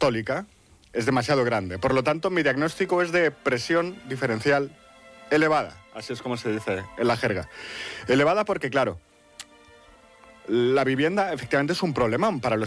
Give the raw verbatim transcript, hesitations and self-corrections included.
diastólica es demasiado grande. Por lo tanto, mi diagnóstico es de presión diferencial elevada. Así es como se dice en la jerga. Elevada porque, claro, la vivienda efectivamente es un problemón para los